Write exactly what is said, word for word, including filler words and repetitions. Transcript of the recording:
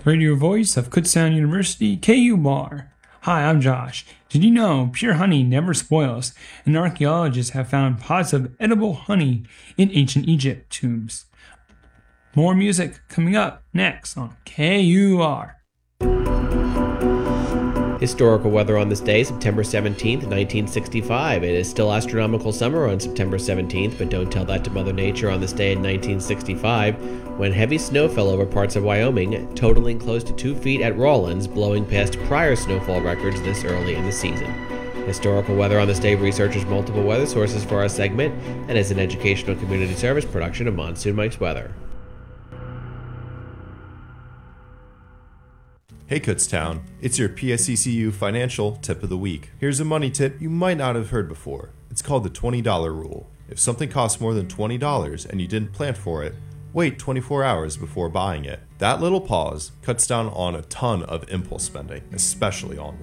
radio voice of Kutztown University, K U B A R. Hi, I'm Josh. Did you know pure honey never spoils, and archaeologists have found pots of edible honey in ancient Egypt tombs? More music coming up next on K U R. Historical weather on this day, September seventeenth, nineteen sixty-five. It is still astronomical summer on September seventeenth, but don't tell that to Mother Nature on this day in nineteen sixty-five, when heavy snow fell over parts of Wyoming, totaling close to two feet at Rawlins, blowing past prior snowfall records this early in the season. Historical weather on this day researches multiple weather sources for our segment and is an educational community service production of Monsoon Mike's Weather. Hey Kutztown, it's your P S E C U financial tip of the week. Here's a money tip you might not have heard before. It's called the twenty dollar rule. If something costs more than twenty dollars and you didn't plan for it, wait twenty-four hours before buying it. That little pause cuts down on a ton of impulse spending, especially online.